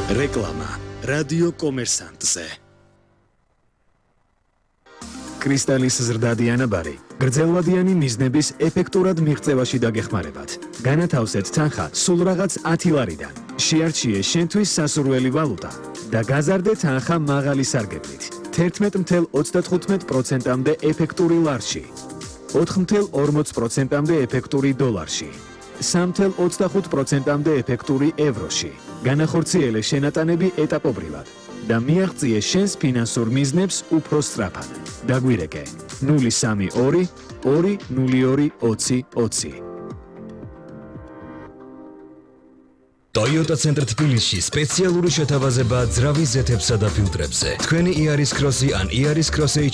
რეკლამა რადიო კომერსანტზე. კრისტალის ზრდადი ანაბარი გრძელვადიანი მიზნების ეფექტურად მიღწევაში დაგეხმარებათ. განათავსეთ თანხა სულ რაღაც 10 ლარიდან. შეარჩიე შენთვის სასურველი ვალუტა და გაზარდე თანხა მაღალი სარგებლით. 11.35%-მდე ეფექტური ლარში, 4.40%-მდე ეფექტური დოლარში, 3.25%-მდე ეფექტური ევროში. განახორციელე შენატანები ეტაპობრივად და მიაღწიე შენს ფინანსურ მიზნებს უფრო სწრაფად. დაგვირეკე 032 202 20 20. Toyota Center თბილისში სპეციალური შეთავაზება ძრავის ზეთებსა და ფილტრებზე. თქვენი Yaris Cross-ი ან Yaris Cross